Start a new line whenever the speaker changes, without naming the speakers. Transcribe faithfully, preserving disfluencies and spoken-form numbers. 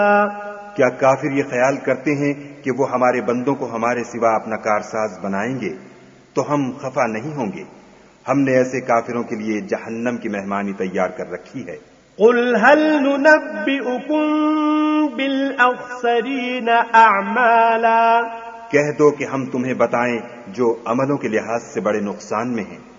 क्या काफिर ये ख्याल करते हैं कि वो हमारे बंदों को हमारे सिवा अपना कारसाज बनाएंगे? तो हम खफा नहीं होंगे। हमने ऐसे काफिरों के लिए जहन्नम की मेहमानी तैयार कर रखी है।
कुल हल नुनब्बिउकुम बिल अख्सरीन अअमाला,
कह दो कि हम तुम्हें बताएं जो अमलों के लिहाज से बड़े नुकसान में हैं।